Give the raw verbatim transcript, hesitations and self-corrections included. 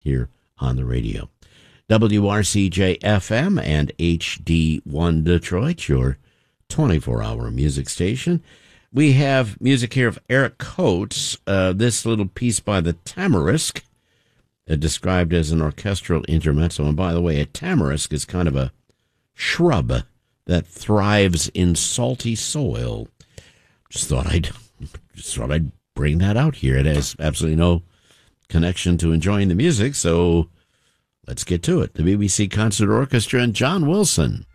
here on the radio. W R C J F M and H D one Detroit, your twenty-four hour music station. We have music here of Eric Coates, uh, this little piece by the Tamarisk, uh, described as an orchestral intermezzo. And by the way, a tamarisk is kind of a shrub that thrives in salty soil. Just thought I'd, just thought I'd bring that out here. It has absolutely no connection to enjoying the music, so let's get to it. The B B C Concert Orchestra and John Wilson.